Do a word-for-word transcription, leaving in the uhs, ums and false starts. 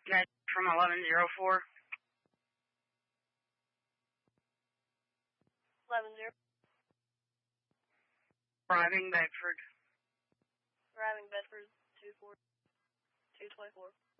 Med from eleven zero four. eleven zero. Arriving Bedford. Arriving Bedford, two four, two twenty-four.